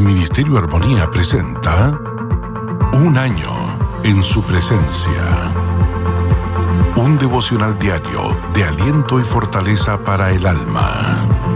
Ministerio Armonía presenta Un año en su presencia. Un devocional diario de aliento y fortaleza para el alma.